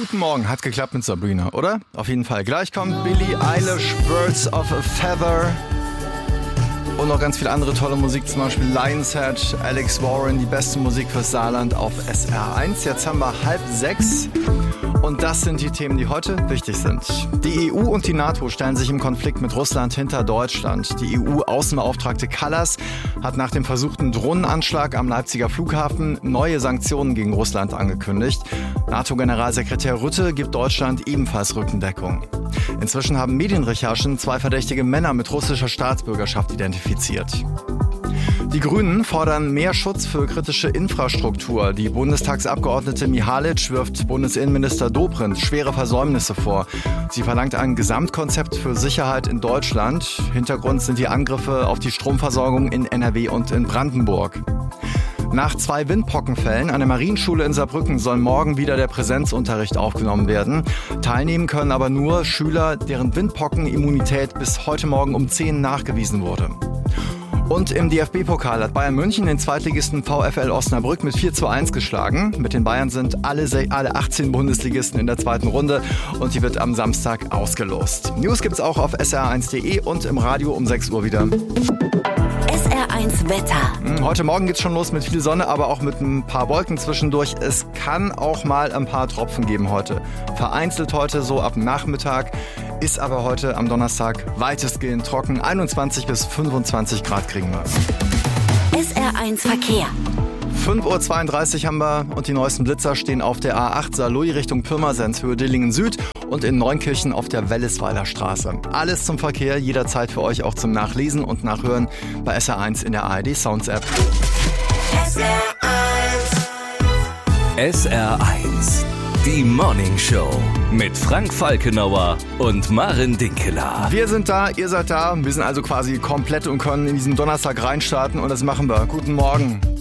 Guten Morgen, hat geklappt mit Sabrina, oder? Auf jeden Fall. Gleich kommt Billie Eilish, Birds of a Feather. Und noch ganz viel andere tolle Musik, zum Beispiel Lionshead, Alex Warren, die beste Musik fürs Saarland auf SR1. Jetzt haben wir 5:30 und das sind die Themen, die heute wichtig sind. Die EU und die NATO stellen sich im Konflikt mit Russland hinter Deutschland. Die EU-Außenbeauftragte Kallas hat nach dem versuchten Drohnenanschlag am Leipziger Flughafen neue Sanktionen gegen Russland angekündigt. NATO-Generalsekretär Rutte gibt Deutschland ebenfalls Rückendeckung. Inzwischen haben Medienrecherchen 2 verdächtige Männer mit russischer Staatsbürgerschaft identifiziert. Die Grünen fordern mehr Schutz für kritische Infrastruktur. Die Bundestagsabgeordnete Mihalic wirft Bundesinnenminister Dobrindt schwere Versäumnisse vor. Sie verlangt ein Gesamtkonzept für Sicherheit in Deutschland. Hintergrund sind die Angriffe auf die Stromversorgung in NRW und in Brandenburg. Nach 2 Windpockenfällen an der Marienschule in Saarbrücken soll morgen wieder der Präsenzunterricht aufgenommen werden. Teilnehmen können aber nur Schüler, deren Windpockenimmunität bis heute Morgen um 10 nachgewiesen wurde. Und im DFB-Pokal hat Bayern München den Zweitligisten VfL Osnabrück mit 4:1 geschlagen. Mit den Bayern sind alle 18 Bundesligisten in der zweiten Runde und die wird am Samstag ausgelost. News gibt's auch auf sr1.de und im Radio um 6 Uhr wieder. SR1 Wetter. Heute Morgen geht's schon los mit viel Sonne, aber auch mit ein paar Wolken zwischendurch. Es kann auch mal ein paar Tropfen geben heute. Vereinzelt heute so ab Nachmittag. Ist aber heute am Donnerstag weitestgehend trocken. 21 bis 25 Grad kriegen wir. SR1 Verkehr. 5:32 Uhr haben wir und die neuesten Blitzer stehen auf der A8 Saarlouis Richtung Pirmasens, Höhe Dillingen Süd und in Neunkirchen auf der Wellesweiler Straße. Alles zum Verkehr, jederzeit für euch auch zum Nachlesen und Nachhören bei SR1 in der ARD Sounds App. SR1, die Morning Show mit Frank Falkenauer und Maren Dinkeler. Wir sind da, ihr seid da, wir sind also quasi komplett und können in diesen Donnerstag reinstarten und das machen wir. Guten Morgen.